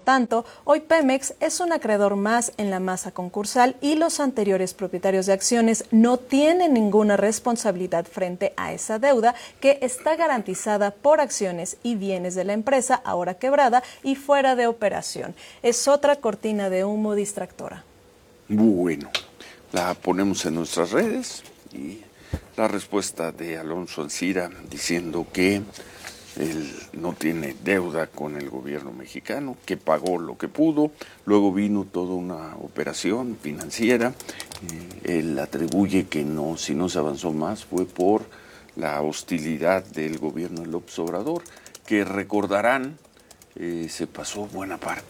tanto, hoy Pemex es un acreedor más en la masa concursal y los anteriores propietarios de acciones no tienen ninguna responsabilidad frente a esa deuda que está garantizada por acciones y bienes de la empresa ahora quebrada y fuera de operación. Es otra cortina de humo distractora. Bueno, la ponemos en nuestras redes y la respuesta de Alonso Ancira diciendo que él no tiene deuda con el gobierno mexicano, que pagó lo que pudo, luego vino toda una operación financiera, él atribuye que no, si no se avanzó más fue por la hostilidad del gobierno de López Obrador, que recordarán, se pasó buena parte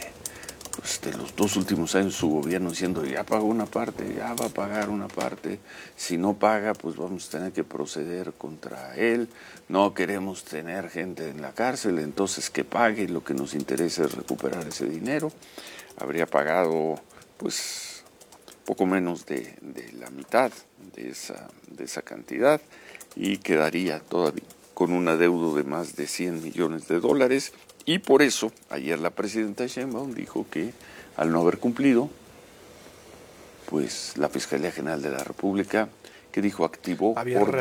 de los 2 últimos años su gobierno diciendo ya pagó una parte, ya va a pagar una parte, si no paga pues vamos a tener que proceder contra él, no queremos tener gente en la cárcel, entonces que pague, lo que nos interesa es recuperar ese dinero. Habría pagado pues poco menos de la mitad de esa cantidad y quedaría todavía con un adeudo de más de $100 millones. Y por eso, ayer la presidenta Sheinbaum dijo que al no haber cumplido, pues la Fiscalía General de la República, que dijo activó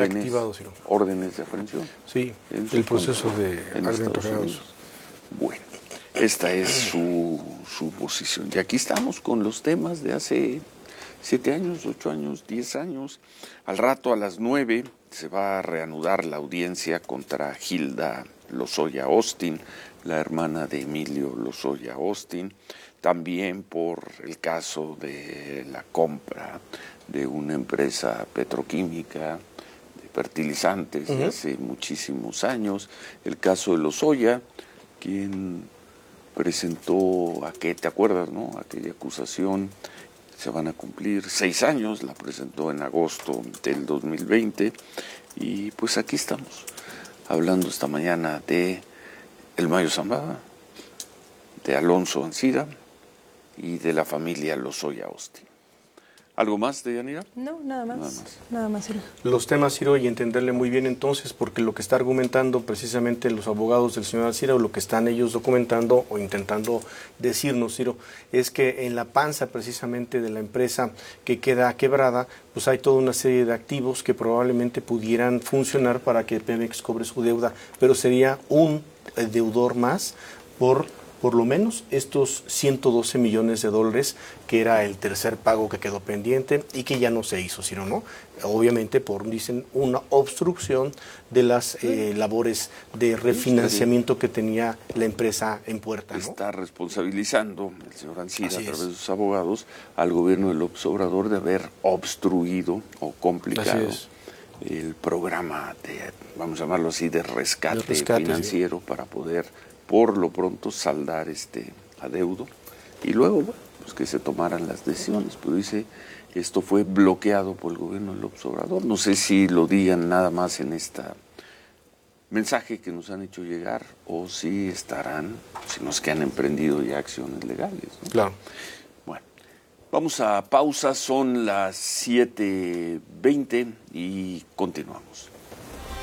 órdenes de aprehensión. Sí, el proceso de Estados Unidos. Bueno, esta es su posición. Y aquí estamos con los temas de hace 7 años, 8 años, 10 años. Al rato a las 9 se va a reanudar la audiencia contra Hilda Lozoya Austin, la hermana de Emilio Lozoya Austin, también por el caso de la compra de una empresa petroquímica de fertilizantes de hace muchísimos años, el caso de Lozoya, quien presentó, ¿te acuerdas, no? Aquella acusación, se van a cumplir 6 años, la presentó en agosto del 2020, y pues aquí estamos, hablando esta mañana de el Mayo Zambada, de Alonso Ancira y de la familia Lozoya Austin. ¿Algo más, Deyanira? No, nada más, Ciro. Los temas, Ciro, y entenderle muy bien entonces, porque lo que está argumentando precisamente los abogados del señor Ancira, o lo que están ellos documentando o intentando decirnos, Ciro, es que en la panza precisamente de la empresa que queda quebrada, pues hay toda una serie de activos que probablemente pudieran funcionar para que Pemex cobre su deuda, pero sería un deudor más por lo menos estos $112 millones, que era el tercer pago que quedó pendiente y que ya no se hizo, sino no, obviamente dicen, una obstrucción de las labores de refinanciamiento que tenía la empresa en puerta, ¿no? Está responsabilizando el señor Ancira, a través de sus abogados, al gobierno de López Obrador de haber obstruido o complicado el programa de, vamos a llamarlo así, de rescate financiero, sí, para poder por lo pronto saldar este adeudo y luego pues que se tomaran las decisiones, pero dice que esto fue bloqueado por el gobierno de López Obrador. No sé si lo digan nada más en este mensaje que nos han hecho llegar o si estarán, si no es que han emprendido ya acciones legales, ¿no? Claro. Bueno, vamos a pausa, son las 7:20 y continuamos.